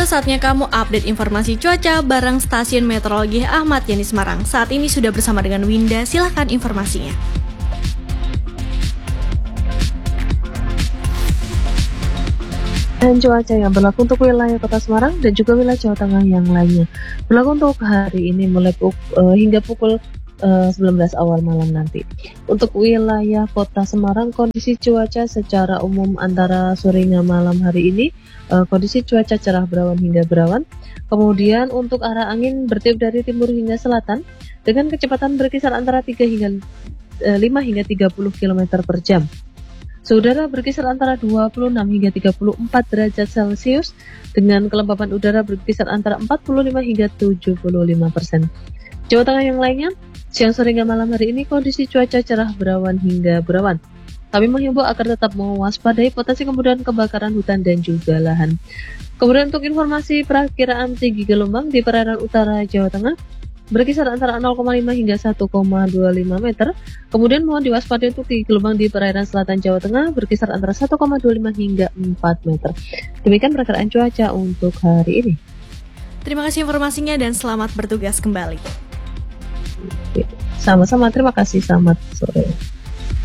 saatnya kamu update informasi cuaca bareng Stasiun Meteorologi Ahmad Yani Semarang. Saat ini sudah bersama dengan Winda, silahkan informasinya. Dan cuaca yang berlaku untuk wilayah Kota Semarang dan juga wilayah Jawa Tengah yang lainnya. Berlaku untuk hari ini mulai hingga pukul 19 awal malam nanti. Untuk wilayah Kota Semarang, kondisi cuaca secara umum antara sore hingga malam hari ini kondisi cuaca cerah berawan hingga berawan. Kemudian untuk arah angin bertiup dari timur hingga selatan dengan kecepatan berkisar antara 5 hingga 30 km per jam. Suhu udara berkisar antara 26 hingga 34 derajat Celcius dengan kelembapan udara berkisar antara 45 hingga 75%. Jawa Tengah yang lainnya, siang sore hingga malam hari ini kondisi cuaca cerah berawan hingga berawan. Kami menghimbau agar tetap mewaspadai potensi kemudahan kebakaran hutan dan juga lahan. Kemudian untuk informasi perakiraan tinggi gelombang di perairan utara Jawa Tengah berkisar antara 0,5 hingga 1,25 meter. Kemudian mohon diwaspadai untuk tinggi gelombang di perairan selatan Jawa Tengah berkisar antara 1,25 hingga 4 meter. Demikian perakiraan cuaca untuk hari ini. Terima kasih informasinya dan selamat bertugas kembali. Sama-sama, terima kasih, selamat sore.